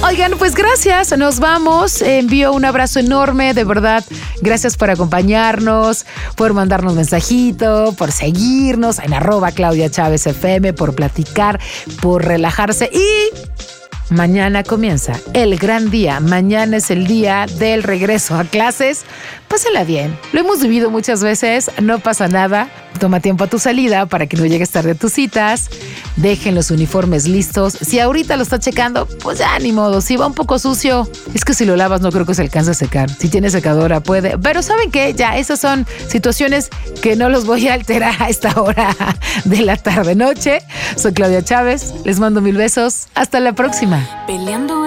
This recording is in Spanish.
Oigan, pues gracias, nos vamos. Envío un abrazo enorme, de verdad. Gracias por acompañarnos, por mandarnos mensajito, por seguirnos en @ClaudiaChávez FM, por platicar, por relajarse. Y mañana comienza el gran día. Mañana es el día del regreso a clases. Pásala bien. Lo hemos vivido muchas veces, no pasa nada. Toma tiempo a tu salida para que no llegues tarde a tus citas. Dejen los uniformes listos. Si ahorita lo estás checando, pues ya ni modo. Si va un poco sucio, es que si lo lavas no creo que se alcance a secar. Si tienes secadora puede. Pero ¿saben qué? Ya esas son situaciones que no los voy a alterar a esta hora de la tarde-noche. Soy Claudia Chávez. Les mando 1000 besos. Hasta la próxima. Peleando